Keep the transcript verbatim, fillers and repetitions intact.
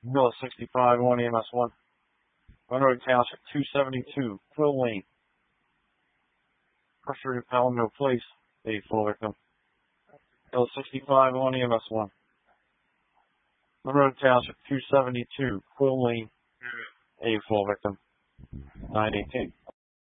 Villa sixty-five, one E M S one. Monroe Township two seventy-two, Quill Lane. Frustrated Palomino Place, a full victim. Villa sixty-five, one E M S one. Monroe Township two seventy-two, Quill Lane, a full victim. nine eighteen.